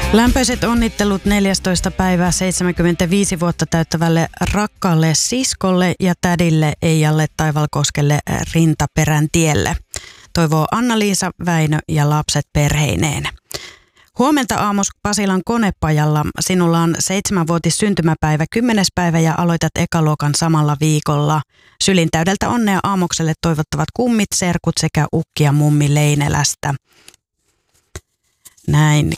Lämpöiset onnittelut 14. päivää 75 vuotta täyttävälle rakkaalle siskolle ja tädille Eijalle Taivalkoskelle Rintaperän tielle. Toivoo Anna-Liisa, Väinö ja lapset perheineen. Huomenta Aamos Pasilan konepajalla. Sinulla on 7-vuotis syntymäpäivä 10. päivä ja aloitat ekaluokan samalla viikolla. Sylin täydeltä onnea Aamokselle toivottavat kummit, serkut sekä ukki ja mummi Leinelästä. Näin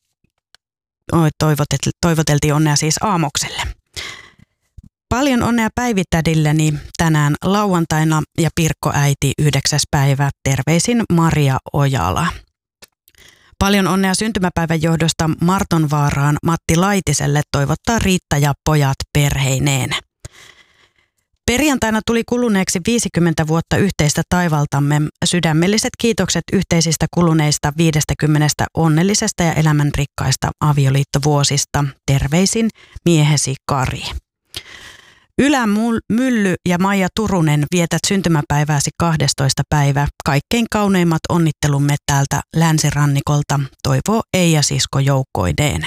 toivoteltiin onnea siis Aamokselle. Paljon onnea päivittädilleni tänään lauantaina ja Pirkko-äiti 9. päivä. Terveisin Maria Ojala. Paljon onnea syntymäpäivän johdosta Martonvaaraan Matti Laitiselle toivottaa Riitta ja pojat perheineen. Perjantaina tuli kuluneeksi 50 vuotta yhteistä taivaltamme. Sydämelliset kiitokset yhteisistä kuluneista 50 onnellisesta ja elämänrikkaista avioliittovuosista. Terveisin miehesi Kari. Ylä Mylly ja Maija Turunen, vietät syntymäpäivääsi 12. päivä. Kaikkein kauneimmat onnittelumme täältä länsirannikolta, toivoo Eija-sisko joukkoineen.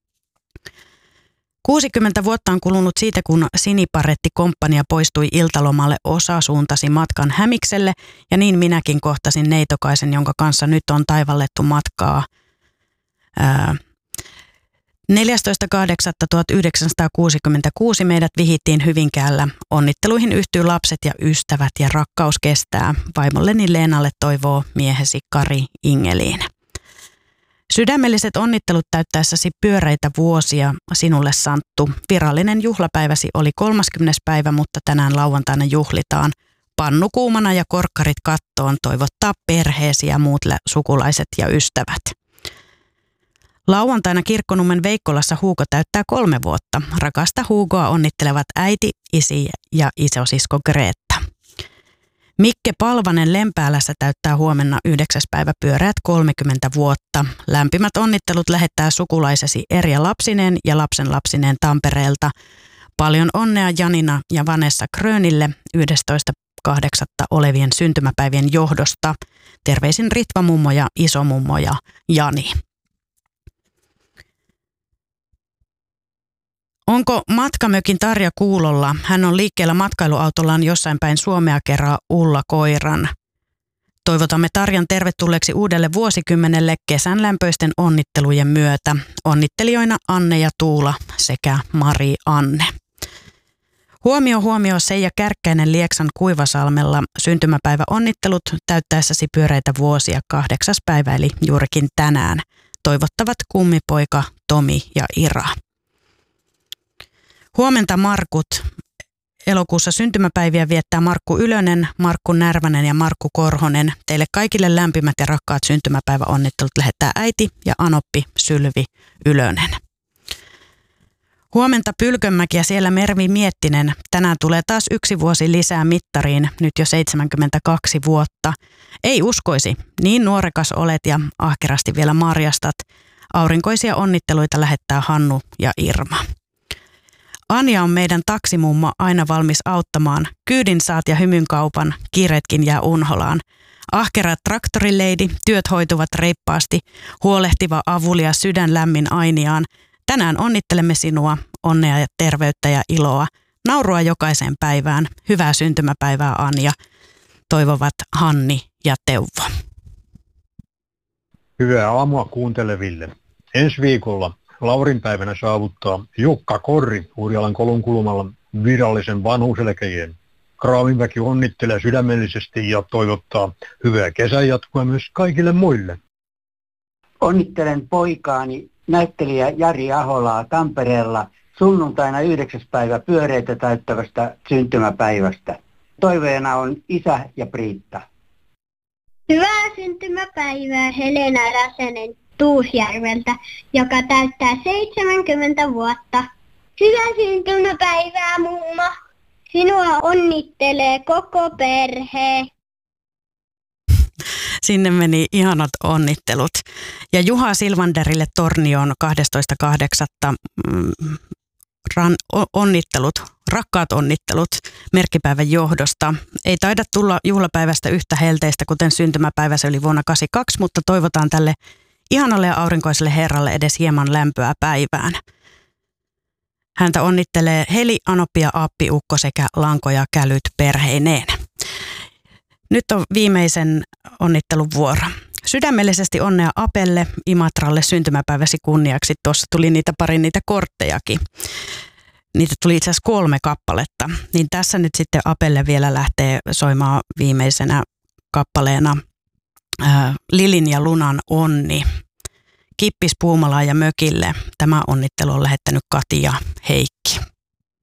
60 vuotta on kulunut siitä, kun Siniparetti-komppania poistui iltalomalle. Osa suuntasi matkan Hämikselle ja niin minäkin kohtasin neitokaisen, jonka kanssa nyt on taivallettu matkaa. 14.8.1966 meidät vihittiin Hyvinkäällä. Onnitteluihin yhtyy lapset ja ystävät ja rakkaus kestää. Vaimolleni Leenalle toivoo miehesi Kari Ingeliin. Sydämelliset onnittelut täyttäessäsi pyöreitä vuosia sinulle Santtu. Virallinen juhlapäiväsi oli 30. päivä, mutta tänään lauantaina juhlitaan. Pannu kuumana ja korkkarit kattoon toivottaa perheesi ja muut sukulaiset ja ystävät. Lauantaina Kirkkonummen Veikkolassa Huuko täyttää 3 vuotta. Rakasta Huukoa onnittelevat äiti, isi ja isosisko Greetta. Mikke Palvanen Lempäälässä täyttää huomenna 9. päivä pyöreät 30 vuotta. Lämpimät onnittelut lähettää sukulaisesi Erja lapsineen ja lapsenlapsineen Tampereelta. Paljon onnea Janina ja Vanessa Krönille 11.8. olevien syntymäpäivien johdosta. Terveisin Ritva-mummo ja isomummo ja Jani. Onko matkamökin Tarja kuulolla? Hän on liikkeellä matkailuautollaan jossain päin Suomea kerran Ulla koiran. Toivotamme Tarjan tervetulleeksi uudelle vuosikymmenelle kesän lämpöisten onnittelujen myötä. Onnittelijoina Anne ja Tuula sekä Mari Anne. Huomio Seija Kärkkäinen Lieksan Kuivasalmella. Syntymäpäivä onnittelut täyttäessäsi pyöreitä vuosia 8. päivä eli juurikin tänään. Toivottavat kummipoika Tomi ja Ira. Huomenta Markut. Elokuussa syntymäpäiviä viettää Markku Ylönen, Markku Närvänen ja Markku Korhonen. Teille kaikille lämpimät ja rakkaat syntymäpäiväonnittelut lähettää äiti ja anoppi Sylvi Ylönen. Huomenta Pylkönmäki ja siellä Mervi Miettinen. Tänään tulee taas 1 vuosi lisää mittariin, nyt jo 72 vuotta. Ei uskoisi, niin nuorekas olet ja ahkerasti vielä marjastat. Aurinkoisia onnitteluita lähettää Hannu ja Irma. Anja on meidän taksimummo aina valmis auttamaan. Kyydin saat ja hymyn kaupan, kiireetkin jää unholaan. Ahkera traktorileidi, työt hoituvat reippaasti, huolehtiva avulia sydän lämmin ainiaan. Tänään onnittelemme sinua, onnea ja terveyttä ja iloa. Naurua jokaiseen päivään. Hyvää syntymäpäivää Anja, toivovat Hanni ja Teuvo. Hyvää aamua kuunteleville. Ensi viikolla Laurinpäivänä saavuttaa Jukka Korri Urjalan Kolunkulmalla virallisen vanhuuseläkeiän. Kraavinväki onnittelee sydämellisesti ja toivottaa hyvää kesän jatkoa myös kaikille muille. Onnittelen poikaani näyttelijä Jari Aholaa Tampereella sunnuntaina 9. päivä pyöreitä täyttävästä syntymäpäivästä. Toiveena on isä ja Priitta. Hyvää syntymäpäivää Helena Räsänen Tuusjärveltä, joka täyttää 70 vuotta. Hyvää syntymäpäivää, mummo. Sinua onnittelee koko perhe. Sinne meni ihanat onnittelut. Ja Juha Silvanderille Tornioon 12.8. Onnittelut, rakkaat onnittelut merkkipäivän johdosta. Ei taida tulla juhlapäivästä yhtä helteistä, kuten syntymäpäivä se oli vuonna 1982, mutta toivotaan tälle ihanalle ja aurinkoiselle herralle edes hieman lämpöä päivään. Häntä onnittelee Heli, Anoppi ja Appi Ukko sekä Lanko ja Kälyt perheineen. Nyt on viimeisen onnittelun vuoro. Sydämellisesti onnea Apelle, Imatralle syntymäpäiväsi kunniaksi. Tuossa tuli niitä korttejakin. Niitä tuli itse asiassa 3 kappaletta. Niin tässä nyt sitten Apelle vielä lähtee soimaan viimeisenä kappaleena Lilin ja Lunan onni. Kippis Puumalaan ja mökille. Tämä onnittelu on lähettänyt Kati ja Heikki.